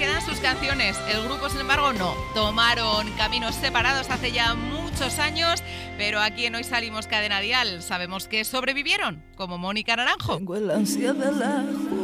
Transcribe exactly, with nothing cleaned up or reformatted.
quedan sus canciones. El grupo, sin embargo, no. Tomaron caminos separados hace ya muchos años, pero aquí en Hoy Salimos Cadena Dial sabemos que sobrevivieron, como Mónica Naranjo. Tengo el ansia de la